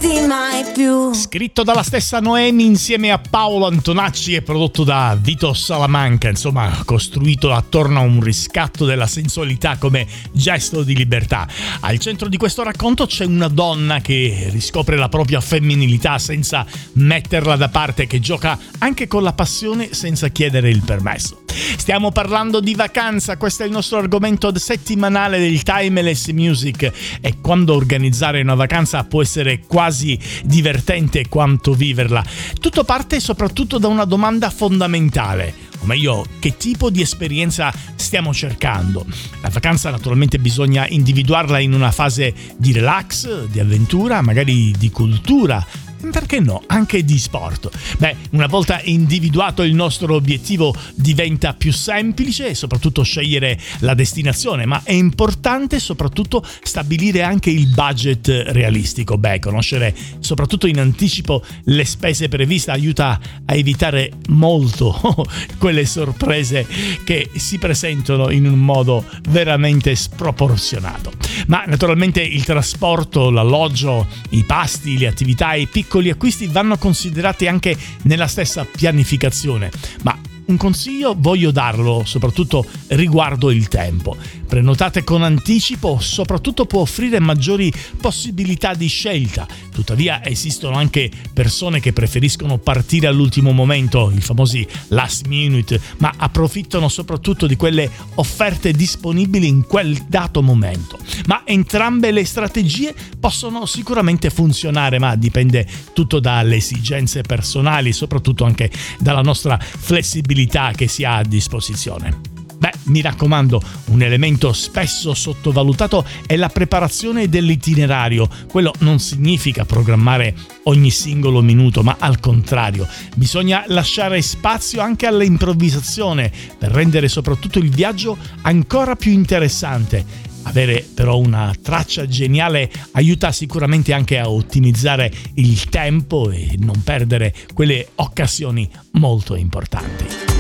lasciarti mai più. Scritto dalla stessa Noemi insieme a Paolo Antonacci e prodotto da Vito Salamanca, insomma costruito attorno a un riscatto della sensualità come gesto di libertà. Al centro di questo racconto c'è una donna che riscopre la propria femminilità senza metterla da parte, che gioca anche con la passione senza chiedere il permesso. Stiamo parlando di vacanza, questo è il nostro argomento settimanale del Timeless Music, e quando organizzare una vacanza può essere quasi divertente quanto viverla. Tutto parte soprattutto da una domanda fondamentale, o meglio, che tipo di esperienza stiamo cercando? La vacanza naturalmente bisogna individuarla in una fase di relax, di avventura, magari di cultura, perché no, anche di sport. Una volta individuato il nostro obiettivo diventa più semplice e soprattutto scegliere la destinazione, ma è importante soprattutto stabilire anche il budget realistico. Conoscere soprattutto in anticipo le spese previste aiuta a evitare molto quelle sorprese che si presentano in un modo veramente sproporzionato. Ma naturalmente il trasporto, l'alloggio, i pasti, le attività e i piccoli acquisti vanno considerati anche nella stessa pianificazione. Ma un consiglio voglio darlo soprattutto riguardo il tempo. Prenotate con anticipo, soprattutto può offrire maggiori possibilità di scelta. Tuttavia esistono anche persone che preferiscono partire all'ultimo momento, i famosi last minute, ma approfittano soprattutto di quelle offerte disponibili in quel dato momento. Ma entrambe le strategie possono sicuramente funzionare, ma dipende tutto dalle esigenze personali, soprattutto anche dalla nostra flessibilità che si ha a disposizione. Mi raccomando, un elemento spesso sottovalutato è la preparazione dell'itinerario. Quello non significa programmare ogni singolo minuto, ma al contrario, bisogna lasciare spazio anche all'improvvisazione per rendere soprattutto il viaggio ancora più interessante. Avere però una traccia geniale aiuta sicuramente anche a ottimizzare il tempo e non perdere quelle occasioni molto importanti.